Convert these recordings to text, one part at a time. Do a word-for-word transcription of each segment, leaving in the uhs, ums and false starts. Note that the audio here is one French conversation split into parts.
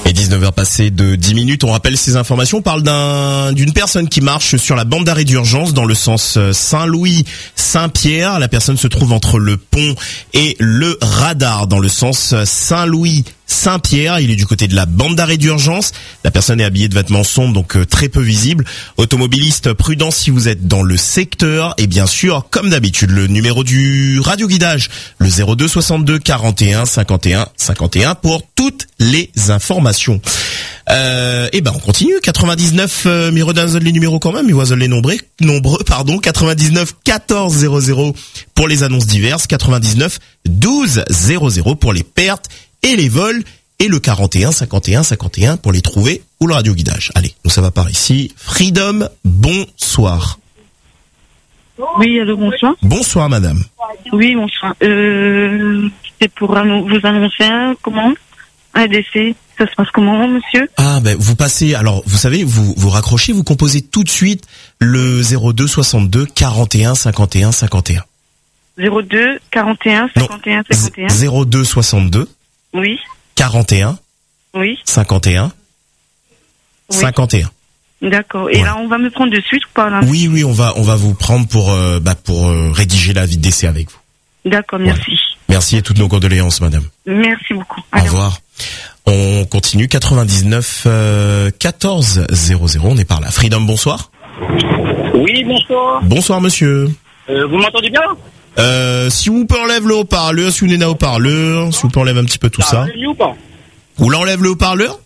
Et dix-neuf heures passées de dix minutes, on rappelle ces informations. On parle d'un, d'une personne qui marche sur la bande d'arrêt d'urgence dans le sens Saint-Louis-Saint-Pierre. La personne se trouve entre le pont et le radar dans le sens Saint-Louis-Saint-Pierre. Il est du côté de la bande d'arrêt d'urgence. La personne est habillée de vêtements sombres, donc euh, très peu visible. Automobiliste, prudent si vous êtes dans le secteur. Et bien sûr, comme d'habitude, le numéro du radioguidage, le zéro deux soixante-deux quarante et un cinquante et un cinquante et un pour toutes les informations. Euh, et ben on continue. quatre-vingt-dix-neuf euh, Mirodazol les numéros quand même, Miroisol les nombreux, nombreux pardon. quatre-vingt-dix-neuf quatorze zéro zéro pour les annonces diverses. quatre-vingt-dix-neuf douze zéro zéro pour les pertes et les vols. Et le quarante et un cinquante et un cinquante et un pour les trouver ou le radioguidage. Allez, nous ça va par ici. Freedom, bonsoir. Oui, allô, bonsoir. Bonsoir madame. Oui, bonsoir. Euh, c'est pour annon- vous annoncer un, comment un décès. Ça se passe comment, monsieur? Ah ben vous passez, alors vous savez, vous vous raccrochez, vous composez tout de suite le zéro deux soixante-deux quarante et un cinquante et un cinquante et un. zéro deux quarante et un cinquante et un cinquante et un. zéro deux soixante-deux Oui. quarante et un Oui. cinquante et un Oui. cinquante et un. D'accord. Et Ouais. là, on va me prendre de suite ou pas, là? Oui oui, on va on va vous prendre pour euh, bah pour euh, rédiger l'avis de décès avec vous. D'accord, merci. Merci et toutes nos condoléances madame. Merci beaucoup. Au revoir. On continue. Quatre-vingt-dix-neuf euh, quatorze zéro zéro, on est par là. Freedom, bonsoir. Oui, bonsoir. Bonsoir monsieur. Euh, vous m'entendez bien? Euh, si vous pouvez enlever le haut-parleur, si vous n'êtes pas haut-parleur, si vous pouvez enlever un petit peu tout ça. Ça va mieux ou pas? Ou là enlève le haut-parleur.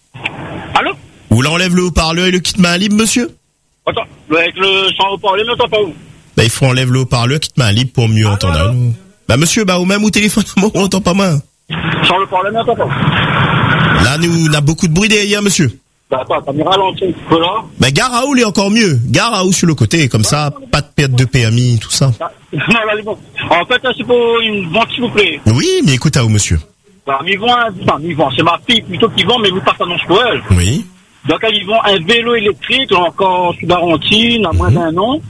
Allô? Ou là enlève le haut-parleur et le kit main libre monsieur. Attends, avec le sans haut-parleur, mais pas où? Bah il faut enlever le haut-parleur, kit main libre pour mieux Ah, entendre. non, non. Bah monsieur, bah ou même au téléphone, moi on entend pas moins. Sans haut-parleur, mais pas où? Là nous on a beaucoup de bruit derrière monsieur. Bah attends, t'as mis ralenti un peu là. Bah gare à où est encore mieux. Gare à où sur le côté, comme ça, pas de perte de permis, tout ça. Ah, non, là, c'est bon. En fait, c'est pour une vente, s'il vous plaît. Oui, mais écoute à où monsieur. Bah, ils vendent, un- enfin, ils vendent, c'est ma fille plutôt qui vend, mais nous pas annonce pour elle. Oui. Donc, ils vendent un vélo électrique, encore sous garantie, à moins Mhm. d'un an.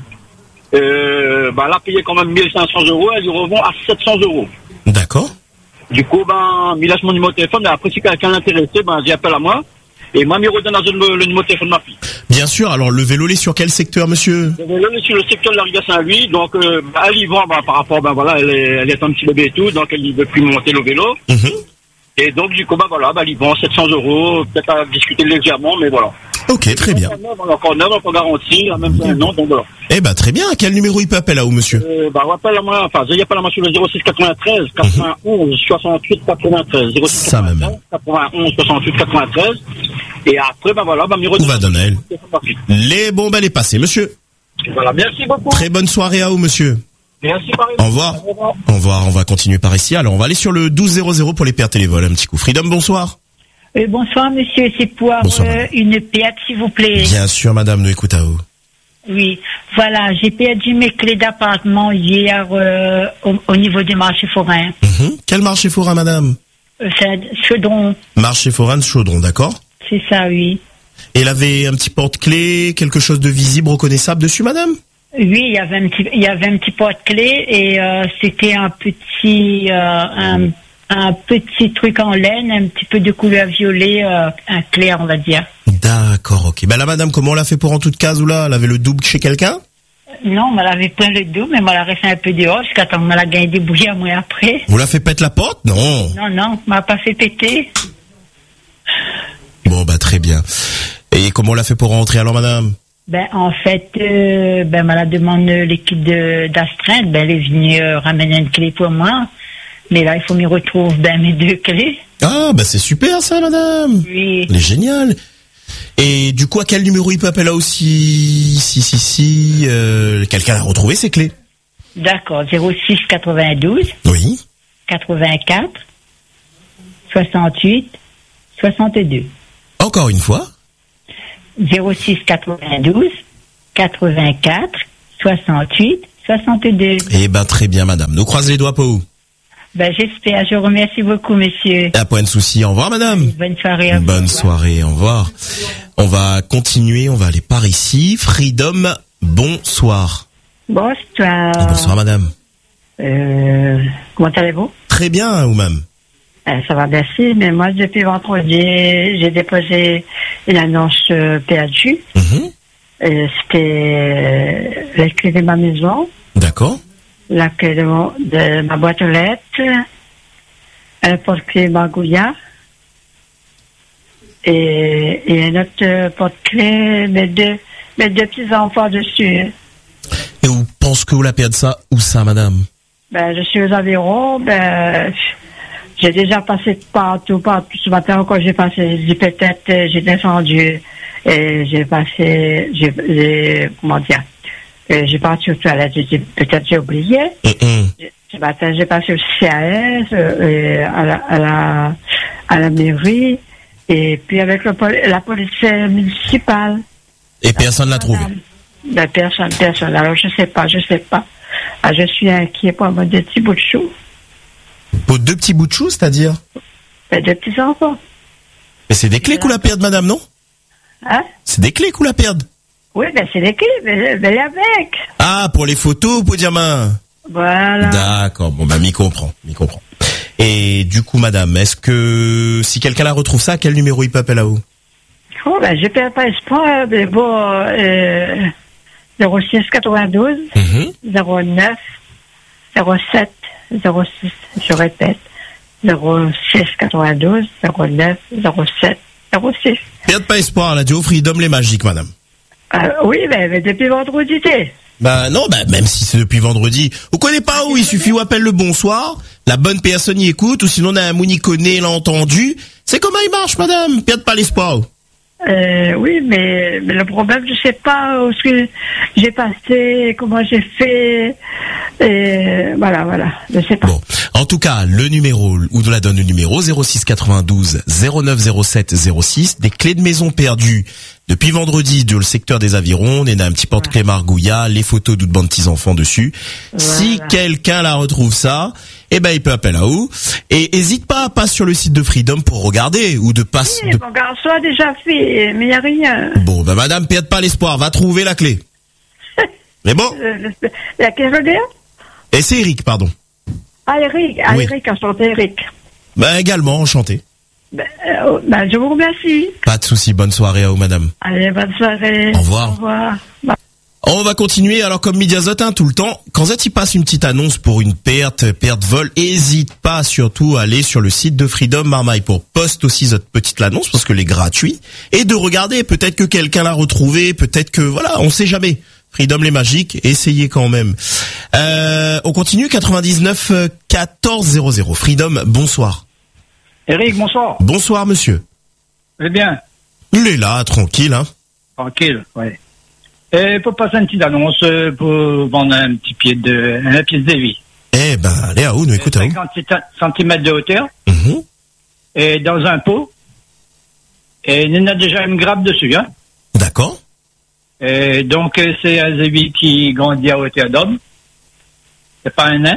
Euh, bah, là, payé quand même mille cinq cents euros, elle y revend à sept cents euros. D'accord. Du coup, ben, il lâche mon numéro de téléphone, et après, si quelqu'un est intéressé, ben, j'y appelle à moi. Et moi, il redonne le, le numéro de téléphone de ma fille. Bien sûr, alors le vélo, il est sur quel secteur, monsieur? Le vélo est sur le secteur de la rivière Saint-Louis, donc, euh, bah, elle y vend, ben, par rapport, ben, voilà, elle est, elle est un petit bébé et tout, donc elle ne veut plus monter le vélo. Mhm. Et donc, du coup, ben, voilà, ben, il vend sept cents euros, peut-être à discuter légèrement, mais voilà. Ok, très bien. On a encore neuf, encore garantie, en même temps, non, donc voilà. Eh ben, très bien. Quel numéro il peut appeler là où, monsieur? Euh, bah, rappelle à moi, enfin, j'y appelle à moi sur le zéro six quatre-vingt-treize, quatre-vingt-onze, soixante-huit, quatre-vingt-treize. zéro six Ça, même. quatre-vingt-onze, soixante-huit, quatre-vingt-treize. Et après, ben, voilà, ben, me Où va Donnel? Les bombes, elle est passée, monsieur. Voilà, merci beaucoup. Très bonne soirée à vous, monsieur. Merci, pareil. Au revoir. Au revoir. On va continuer par ici. Alors, on va aller sur le douze zéro zéro pour les pertes et les vols. Un petit coup. Freedom, bonsoir. Euh, bonsoir monsieur, c'est pour Bonsoir, euh, madame. une perte s'il vous plaît. Bien sûr, madame, nous écoute à vous. Oui, voilà, j'ai perdu mes clés d'appartement hier euh, au, au niveau du marché forain. Mhm. Quel marché forain, madame? Euh, c'est Chaudron, Marché forain de Chaudron, d'accord? c'est ça, oui. Et elle avait un petit porte-clés, quelque chose de visible, reconnaissable dessus, madame? Oui, il y avait un petit, il y avait un petit porte-clés et euh, c'était un petit, euh, un, un petit truc en laine, un petit peu de couleur violet, euh, un clair, on va dire. D'accord, ok. Ben là, madame, comment on l'a fait pour en toute case ou là? Elle avait le double chez quelqu'un? Non, on m'avait plein le dos, mais on m'a resté un peu dehors jusqu'à temps qu'on m'a gagné des bougies à moi après. Vous l'a fait péter la porte? Non. Non, non, on m'a pas fait péter. Bon, bah, très bien. Et comment on l'a fait pour rentrer alors, madame? Ben, en fait, euh, ben, à la demande de l'équipe de, d'astreinte, ben, elle est venue euh, ramener une clé pour moi. Mais là, il faut m'y retrouver, ben, mes deux clés. Ah, bah, c'est super, ça, madame. Oui. Elle est géniale. Et du coup, à quel numéro il peut appeler là aussi? Si, si, si, euh, quelqu'un a retrouvé ses clés. D'accord. zéro six quatre-vingt-douze, Oui. quatre-vingt-quatre, soixante-huit, soixante-deux. Encore une fois. zéro six quatre-vingt-douze, quatre-vingt-quatre, soixante-huit, soixante-deux. Eh ben, très bien, madame. Nous croisons les doigts pour vous. Ben, j'espère. Je vous remercie beaucoup, monsieur. Ah, pas de souci. Au revoir, madame. Bonne soirée à vous. Bonne soirée. Au revoir. On va continuer. On va aller par ici. Freedom, bonsoir. Bonsoir. Bonsoir, madame. Euh, comment allez-vous? Très bien, ou même. Euh, ça va, merci. Mais moi, depuis vendredi, j'ai déposé une annonce euh, perdue. Mm-hmm. Et c'était la clé de ma maison, D'accord. la clé de, mon- de ma boîte aux lettres, un porte-clé Magouya et, et un autre euh, porte-clé, mes deux, mes deux petits-enfants dessus. Et où pense que vous la perdez ça? Où ça, madame? Ben, je suis aux environs, ben, j'ai déjà passé partout, partout. Ce matin, quand j'ai passé, j'ai dit peut-être, euh, j'ai descendu et j'ai passé, j'ai, j'ai- comment dire, euh, j'ai parti aux toilettes, j'ai dit peut-être j'ai oublié. Mm-mm. Ce matin, j'ai passé au C A S, euh, à, la, à, la, à la mairie, et puis avec le, pol- la police euh, municipale. Et personne l'a trouvé. Ben, personne, personne. Alors, je sais pas, je sais pas. Ah, je suis inquiet pour moi, des petits bouts de chou, Pour deux petits bouts de chou, c'est-à-dire? ben, des petits enfants. Mais c'est des clés qu'on la perde, madame, non? Hein? C'est des clés qu'on la perde. Oui, ben, c'est les clés, mais, mais avec. Ah, pour les photos, pour dire main. Voilà. D'accord, bon, bah, m'y comprend, m'y comprend. Et du coup, madame, est-ce que si quelqu'un la retrouve ça, quel numéro il peut appeler là-haut? Oh, ben, je perds pas espoir, mais bon, euh, zéro six quatre-vingt-douze, Mhm. zéro neuf, zéro sept, zéro six, je répète, zéro six quatre-vingt-douze, zéro neuf, zéro sept, zéro six. Perdez pas espoir, la Radio Freedom les magiques, madame. Euh, oui, mais, mais depuis vendredi, t'es. Bah non, bah même si c'est depuis vendredi. Vous connaissez pas où? Il suffit où appelle le bonsoir, la bonne personne y écoute, ou sinon on a un mouni connaît, l'a entendu. C'est comment il marche, madame. Perdez pas l'espoir. Euh, oui, mais, mais le problème, je sais pas où ce que j'ai passé, comment j'ai fait, et voilà, voilà, je sais pas. Bon, en tout cas, le numéro, ou de la donne le numéro zéro six quatre-vingt-douze zéro neuf zéro sept zéro six, des clés de maison perdues depuis vendredi dans le secteur des Avirons, on est dans un petit porte-clés Margouilla, les photos d'une bande de petits enfants dessus. Si Voilà. quelqu'un la retrouve ça, eh ben il peut appeler à où. Et hésite pas à passer sur le site de Freedom pour regarder ou de passer. Oui, De... mon garçon a déjà fait, mais il n'y a rien. Bon, ben madame, perde pas l'espoir, va trouver la clé. Mais bon, Euh, Il y a quel dire? et c'est Eric, pardon. Ah, Eric, ah, Oui. Eric, enchanté, Eric. Ben également, enchanté. Ben, euh, ben, je vous remercie. Pas de souci, bonne soirée à vous, madame. Allez, bonne soirée. Au revoir. Au revoir. Bye. On va continuer, alors comme Mediazote, hein, tout le temps, quand ça y passe une petite annonce pour une perte, perte vol, hésite pas surtout à aller sur le site de Freedom Marmaille pour poste aussi cette petite annonce parce que est gratuit et de regarder, peut-être que quelqu'un l'a retrouvé, peut-être que, voilà, on sait jamais. Freedom les magiques, essayez quand même. Euh, on continue, quatre-vingt-dix-neuf quatorze zéro zéro. Freedom, bonsoir. Eric, bonsoir. Bonsoir monsieur. Eh bien, Il est là, tranquille, hein. tranquille, ouais. Et pour passer une petite annonce, euh, pour vendre un petit pied de, un pièce de vie. Eh ben, allez à où, nous écoute à où. cinquante centimètres de hauteur, Mhm. et dans un pot. Et il y en a déjà une grappe dessus, hein. D'accord. Et donc, euh, c'est un zébi qui grandit à hauteur d'homme. C'est pas un nain.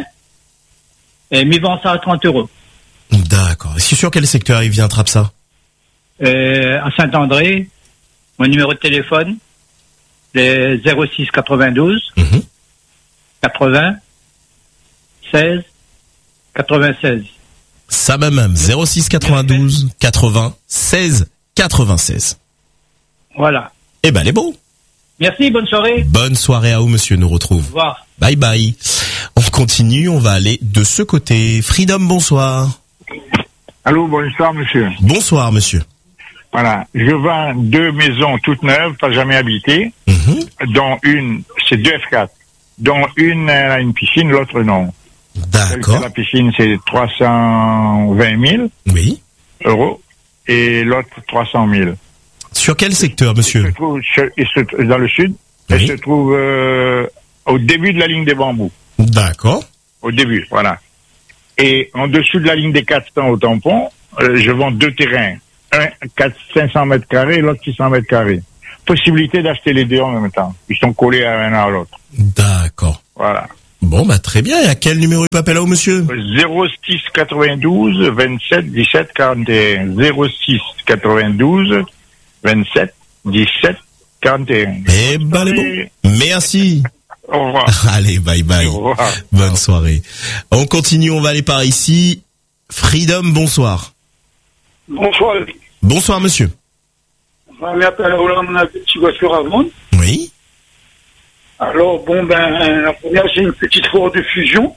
Et m'y vend ça à trente euros. D'accord. Et c'est sur quel secteur il vient attraper ça? Euh, à Saint-André, mon numéro de téléphone, c'est zéro six quatre-vingt-douze, Mhm. quatre-vingts, seize, quatre-vingt-seize. Ça va même, zéro six quatre-vingt-douze quatre-vingts seize quatre-vingt-seize. Voilà. Eh ben, elle est beau. Merci, bonne soirée. Bonne soirée à vous, monsieur, nous Au retrouve. revoir. Bye bye. On continue, on va aller de ce côté. Freedom, bonsoir. Allô, bonsoir, monsieur. Bonsoir, monsieur. Voilà. Je vends deux maisons toutes neuves, pas jamais habitées, Mhm. dont une, c'est deux F quatre, dont une a une piscine, l'autre non. Celle qui a D'accord. La piscine, c'est trois cent vingt mille Oui. euros, et l'autre trois cent mille. Sur quel secteur, Il se monsieur? trouve sur- il se- dans le sud, Oui. elle se trouve euh, au début de la ligne des bambous. D'accord. Au début, voilà. Et en dessous de la ligne des quatre cents au tampon, euh, je vends deux terrains. Un, quatre, cinq cents mètres carrés, l'autre six cents mètres carrés. Possibilité d'acheter les deux en même temps. Ils sont collés à un à l'autre. D'accord. Voilà. Bon, bah, très bien. Et à quel numéro il peut appeler là, monsieur? zéro six quatre-vingt-douze vingt-sept dix-sept quarante et un. zéro six quatre-vingt-douze vingt-sept dix-sept quarante et un. Eh ben, elle est bon. Merci. Au revoir. Allez, bye bye. Au revoir. Bonne soirée. On continue, on va aller par ici. Freedom, bonsoir. Bonsoir. Bonsoir, monsieur. Je m'appelle Roland, on a une petite voiture à vendre. Oui. Alors, bon, ben, la première, c'est une petite Ford de fusion.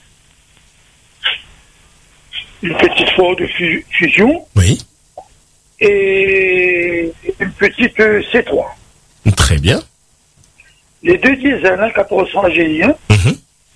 Une petite Ford de fu- fusion. Oui. Et une petite euh, C trois. Très bien. Les deux diesels, hein, quatorze cents G I, hein. Mhm.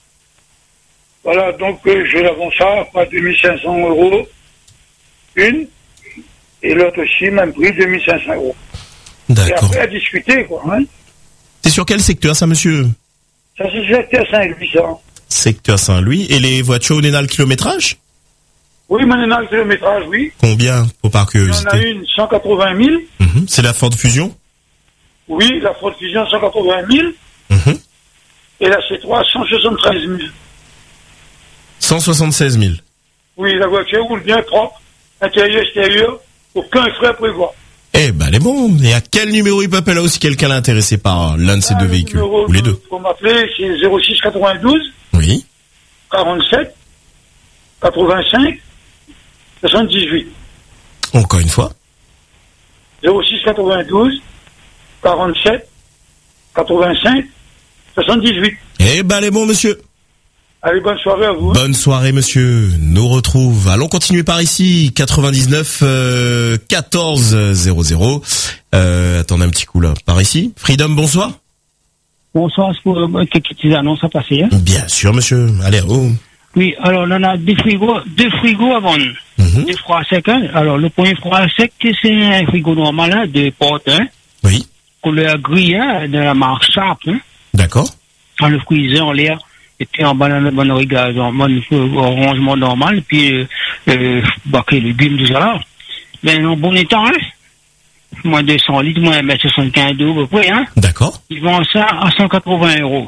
Voilà, donc euh, je la vends ça à deux mille cinq cents euros. Une. Et l'autre aussi, même prix, deux mille cinq cents euros. Et D'accord. après, à discuter, quoi, hein. C'est sur quel secteur, ça, monsieur? Ça, c'est secteur Saint-Louis, ça. Secteur Saint-Louis. Et les voitures, on est dans le kilométrage? Oui, maintenant, le kilométrage, oui. Combien, pour par Il y en a curiosité? une, cent quatre-vingt mille. Mhm. C'est la Ford Fusion? Oui, la Ford Fusion, cent quatre-vingt mille. Mhm. Et la C trois, cent soixante-treize mille. cent soixante-seize mille. Oui, la voiture roule bien propre, intérieur, extérieur, aucun frais prévoit. Eh ben, elle est bon. Et à quel numéro il peut appeler là si quelqu'un l'est intéressé par l'un de ces deux véhicules? Numéro Ou les deux? Pour m'appeler, c'est zéro six quatre-vingt-douze, Oui. quarante-sept, quatre-vingt-cinq, soixante-dix-huit. Encore une fois. zéro six quatre-vingt-douze, quarante-sept, quatre-vingt-cinq, soixante-dix-huit. Eh ben, elle est bon, monsieur. Allez, bonne soirée à vous. Bonne soirée, monsieur. Nous retrouve. Allons continuer par ici. quatre-vingt-dix-neuf, euh, quatorze, zéro zéro. Euh, attendez un petit coup là. Par ici. Freedom, bonsoir. Bonsoir, c'est pour euh, quelques petites annonces à passer. Hein. Bien sûr, monsieur. Allez, oh. Oui, alors on a deux frigos, deux frigos à vendre. Mhm. Deux froids secs. Hein. Alors le premier froid sec, c'est un frigo normal hein, de porte, hein, Oui. couleur gris, hein, de la marque Sharp. Hein. D'accord. Dans le freezer en l'air, et puis en bas dans le bon régage, en bon rangement normal, et puis euh, euh, baquet légumes, tout ça là. Ben en bon état, hein. Moins deux cents litres, moins un mètre soixante-quinze d'eau à peu près, hein. D'accord. Ils vendent ça à cent quatre-vingts euros.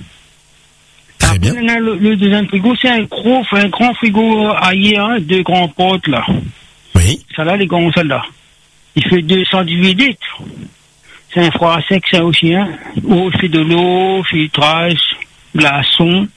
Très bien. Après, le, le deuxième frigo, c'est un gros, un grand frigo ailleurs, hein, deux grands portes, là. Oui. Ça là, les grands, celle-là. Il fait deux cent dix-huit litres. C'est un froid sec, ça aussi, hein. Eau, il fait de l'eau, filtrage, glaçon.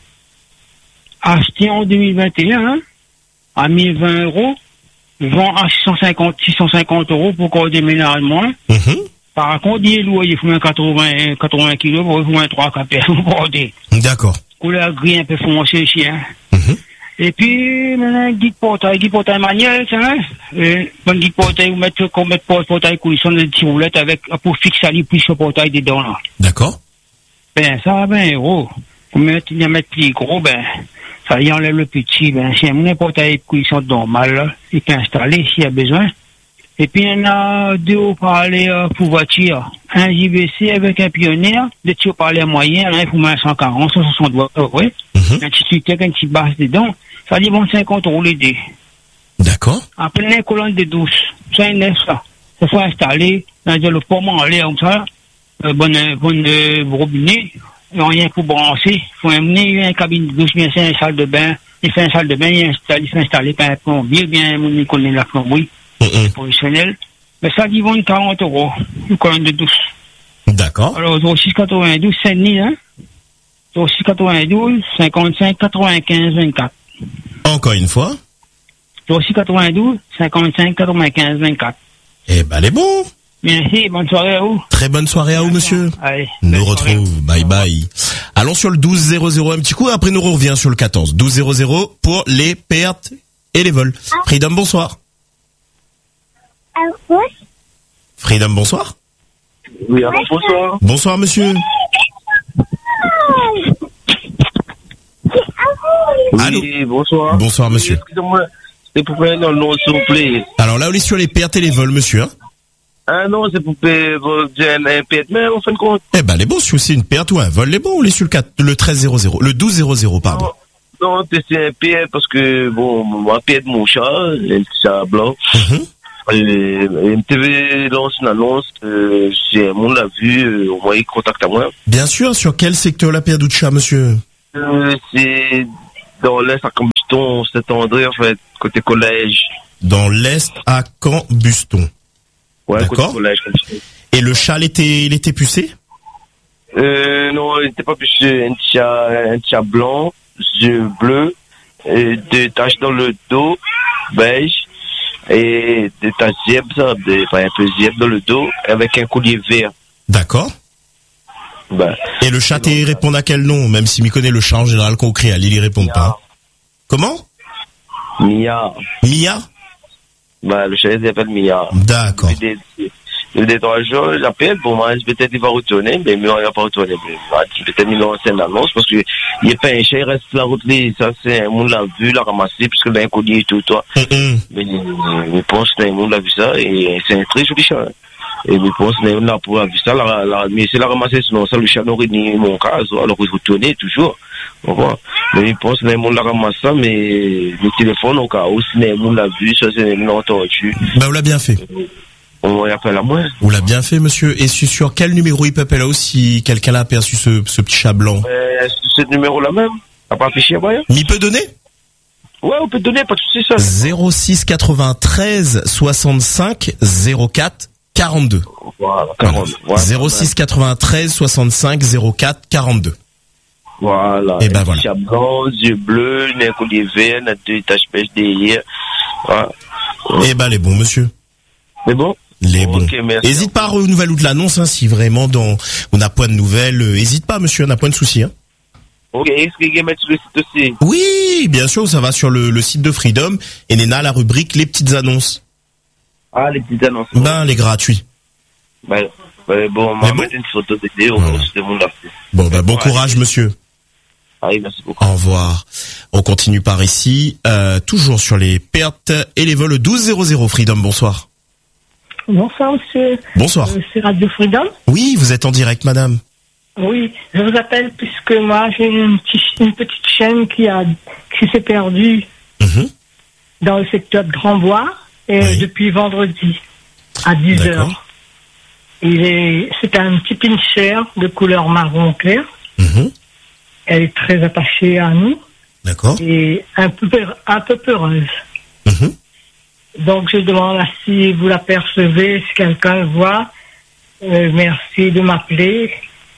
Acheté en deux mille vingt et un, hein, à mille vingt euros. Vend à six cent cinquante, six cent cinquante euros pour qu'on déménage moins. Mhm. Par contre, il est lourd, il faut un quatre-vingts, quatre-vingts kilos, il faut un trois capés, vous comprenez. D'accord. Couleur gris un peu foncé aussi, hein. Mhm. Et puis, maintenant, guide portail, guide portail manuel, ça, hein. Euh, bon guide portail, vous mettez, qu'on mette portail coulissant de petits roulettes avec, pour fixer à lui, plus le portail dedans, là. D'accord. Ben, ça, ben, gros. Pour mettre, il y a mettre plus gros, ben, ça y enlève le petit, ben, c'est un portail coulissant normal, là. Il peut installer s'il y a besoin. Et puis, il y en a deux haut-parleurs pour voiture. Un J V C avec un pionnier, deux petits haut-parleurs moyens, un pour cent quarante, cent soixante watts, ouais. Mhm. Un petit tuteur, un petit basse dedans. Ça dit bon cinquante euros les deux. D'accord. Après, une colonne de douce. Ça, il neuf, ça. Ça faut installer, dans le pomme en l'air, comme ça. Euh, bonne, bonne, euh, robinet. Rien pour brancher. Il faut amener une cabine de douche, bien c'est une salle de bain. Il fait une salle de bain, il installe, il fait installer par un plombier, bien, mon connaît la plomberie. Mhm. Professionnel. Mais ça dit bon quarante euros. Une colonne de douce. D'accord. Alors, zéro six quatre-vingt-douze, Saint-Denis, hein. zéro six quatre-vingt-douze, cinquante-cinq, quatre-vingt-quinze, vingt-quatre. Encore une fois. zéro six quatre-vingt-douze, cinquante-cinq, quatre-vingt-quinze, vingt-quatre. Eh ben, elle est bon. Merci, bonne soirée à vous. Très bonne soirée à vous, monsieur. Allez. Nous bonne soirée. retrouve. Bye bye. Allons sur le douze zéro zéro un petit coup, après nous revient sur le quatorze. douze zéro zéro pour les pertes et les vols. Freedom, bonsoir. Freedom, bonsoir. Oui, alors bonsoir. Bonsoir, monsieur. Allô. Oui, bonsoir. Bonsoir, monsieur. Excusez-moi, c'est pour faire un nom, s'il vous plaît. Alors là, on est sur les pertes et les vols, monsieur. Hein. Ah non, c'est pour faire un pète, mais en fin de compte. Eh ben, les bons, si c'est une perte ou un vol, les bons, on est sur le quatre, le treize zéro zéro, le douze zéro zéro, pardon. Non, non c'est un pète parce que, bon, moi, pète mon chat, un chat blanc. Mm-hmm. Et, M T V lance une annonce, euh, si un monde l'a vu, euh, au moins il contacte à moi. Bien sûr, sur quel secteur la perte de chat, monsieur? Euh, c'est dans l'Est à Cambuston, Saint-André, en fait, côté collège. Dans l'Est à Cambuston. Ouais, d'accord. côté collège, Cambuston. Et le chat, il était, il était pucé? Euh, non, il n'était pas pucé. Un chat, un chat blanc, yeux bleus, euh, deux taches dans le dos, beige, et des taches zèbres, des, enfin, un peu zèbres dans le dos, avec un collier vert. D'accord. Ben, Et le chat, il répond à quel nom? Même si m'y connaît le chat en général qu'on crée, il y répond pas. Comment? Mia. Mia? Ben, le chat, il s'appelle Mia. D'accord. Des, des, des trois jours, j'appelle pour moi, peut-être il va retourner, mais il va pas retourner. Peut-être il lance une annonce, parce que il est pas un chat, il reste sur la route, ça, c'est un monde l'a vu, l'a ramassé, puisque il a un collier et tout, toi. Mm-mm. Mais, je pense que un monde l'a vu ça, et c'est un très joli chat. Et je pense que là, pour avoir vu ça, la, la, mais c'est la ramasser, sinon ça, le chat n'aurait ni mon cas, alors il retournait toujours. On voit. Mais je pense que le monde l'a ramassé ça, mais le téléphone, au cas où, si le monde l'a vu, ça, c'est une entendu. Bah, on l'a bien fait. On appelle à moi. On l'a bien fait, monsieur. Et sur sur quel numéro il peut appeler là si quelqu'un l'a aperçu, ce, ce petit chat blanc? Euh, ce numéro-là même? T'as pas affiché à moi? M'y peut donner? Ouais, on peut donner, pas de soucis, ça. zéro six quatre-vingt-treize soixante-cinq zéro quatre quarante-deux. Voilà, quarante. Voilà. zéro six quatre-vingt-treize soixante-cinq zéro quatre quarante-deux. Voilà. Et ben voilà. Chat blanc, yeux bleus, un collier vert, deux taches beige derrière. Voilà. Et ben les bons, monsieur. C'est bon? Les bons. Ok, merci. Hésite pas à renouveler ou de l'annonce, hein, si vraiment dans, on n'a pas de nouvelles, euh, hésite pas, monsieur, on n'a pas de souci, hein. Ok, est-ce qu'il y a mettre sur le site aussi? Oui, bien sûr, ça va sur le, le site de Freedom, et Néna, la rubrique, les petites annonces. Ah, les petites annonces. Ben, les gratuits. Ben, ben bon, on Mais va bon. mettre une photo de vidéo, Voilà. c'est mon là. Bon, ben, bon courage, monsieur. Ah oui, merci beaucoup. Au revoir. On continue par ici, euh, toujours sur les pertes et les vols douze zéro zéro. Freedom, bonsoir. Bonsoir, monsieur. Bonsoir. Euh, c'est Radio Freedom. Oui, vous êtes en direct, madame. Oui, je vous appelle puisque moi, j'ai une, petite- une petite chienne qui a, qui s'est perdue Mhm. dans le secteur de Grand-Bois et Oui. depuis vendredi à dix D'accord. heures. Il est, c'est un petit pincher de couleur marron clair. Mhm. Elle est très attachée à nous D'accord. et un peu, peur- un peu peureuse. Mhm. Donc, je demande si vous l'apercevez, si quelqu'un le voit, euh, merci de m'appeler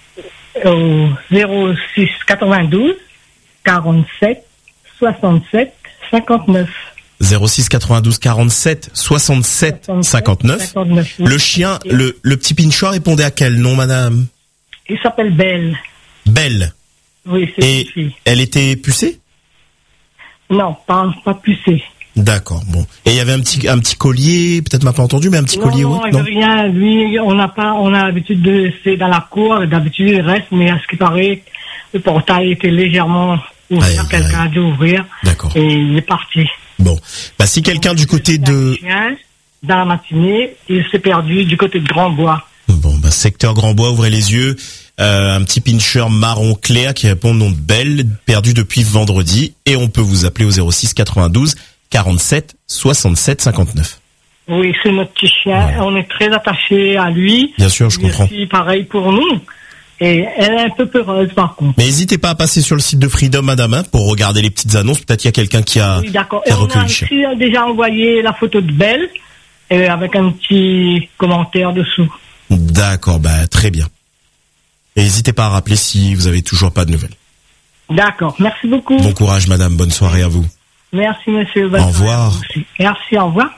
au zéro six quatre-vingt-douze quarante-sept soixante-sept cinquante-neuf. zéro six quatre-vingt-douze quarante-sept soixante-sept cinquante-neuf. cinquante-neuf. Le chien, le, le petit pinchot répondait à quel nom, madame? Il s'appelle Belle. Belle. Oui, c'est Et une fille. elle était pucée? Non, pas, pas pucée. D'accord, bon. Et il y avait un petit, un petit collier, peut-être m'a pas entendu, mais un petit Non, collier, non, ouais, il veut rien. Lui, on n'a pas, on a l'habitude de laisser dans la cour. D'habitude, il reste, mais à ce qui paraît, le portail était légèrement ouvert. Aïe, aïe. Quelqu'un a dû ouvrir. D'accord. Et il est parti. Bon. Bah, si quelqu'un du côté de, Chien, dans la matinée, il s'est perdu du côté de Grand-Bois. bon, bah, secteur Grand Bois, ouvrez les yeux. Euh, un petit pincher marron clair qui répond au nom de Belle, perdu depuis vendredi. Et on peut vous appeler au zéro six quatre-vingt-douze quarante-sept soixante-sept cinquante-neuf. Oui, c'est notre petit chien. Voilà. On est très attachés à lui. Bien sûr, je Lui comprends. aussi, pareil pour nous. Et elle est un peu peureuse, par contre. Mais n'hésitez pas à passer sur le site de Freedom, madame, hein, pour regarder les petites annonces. Peut-être qu'il y a quelqu'un qui a, Oui, d'accord. qui Et a on recueilli a le chien. aussi euh, déjà envoyé la photo de Belle, et avec un petit commentaire dessous. D'accord, bah, très bien. Et n'hésitez pas à rappeler si vous avez toujours pas de nouvelles. D'accord. Merci beaucoup. Bon courage, madame. Bonne soirée à vous. Merci, monsieur. Au revoir. Merci, au revoir.